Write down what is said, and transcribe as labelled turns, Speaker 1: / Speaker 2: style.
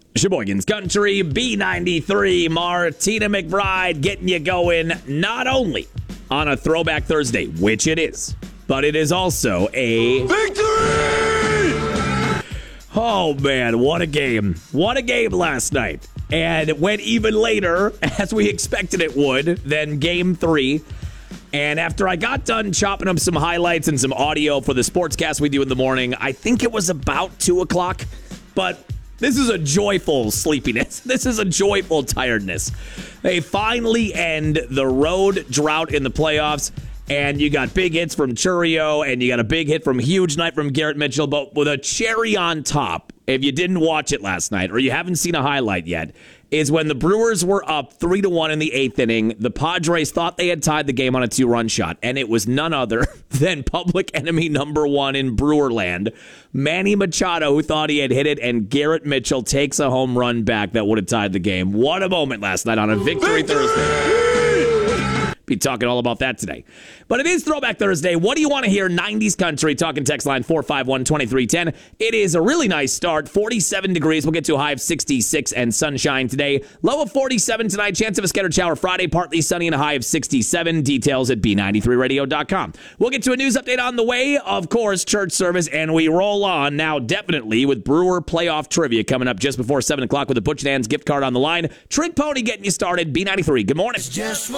Speaker 1: Sheboygan's Country, B93, Martina McBride getting you going not only on a Throwback Thursday, which it is, but it is also a victory! Oh, man, what a game. What a game last night. And it went even later, as we expected it would, than Game 3. And after I got done chopping up some highlights and some audio for the sportscast we do in the morning, I think it was about 2 o'clock, but this is a joyful sleepiness. This is a joyful tiredness. They finally end the road drought in the playoffs, and you got big hits from Chourio, and you got a big hit from huge night from Garrett Mitchell, but with a cherry on top, if you didn't watch it last night or you haven't seen a highlight yet, is when the Brewers were up 3-1 in the 8th inning, the Padres thought they had tied the game on a 2-run shot, and it was none other than public enemy number one in Brewerland, Manny Machado, who thought he had hit it, and Garrett Mitchell takes a home run back that would have tied the game. What a moment last night on a Victory Thursday. Be talking all about that today. But it is Throwback Thursday. What do you want to hear? 90s Country, talking text line 451-2310. It is a really nice start. 47 degrees. We'll get to a high of 66 and sunshine today. Low of 47 tonight. Chance of a scattered shower Friday. Partly sunny and a high of 67. Details at b93radio.com. We'll get to a news update on the way. Of course, church service. And we roll on now definitely with Brewer playoff trivia coming up just before 7 o'clock with a Butch Nan's gift card on the line. Trent Pony getting you started. B93. Good morning.